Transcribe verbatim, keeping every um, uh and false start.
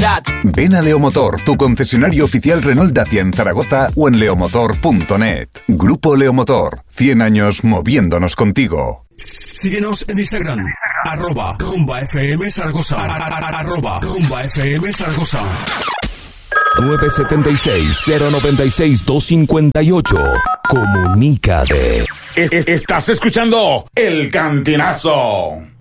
calidad. Ven a Leomotor, tu concesionario oficial Renault Dacia en Zaragoza o en leomotor punto net. Grupo Leomotor, cien años moviéndonos contigo. Síguenos en Instagram, arroba Rumba F M Zaragoza, arroba Rumba F M Zaragoza. nueve siete seis, cero nueve seis, dos cinco ocho. Comunícate. Es- es- Estás escuchando El Cantinazo.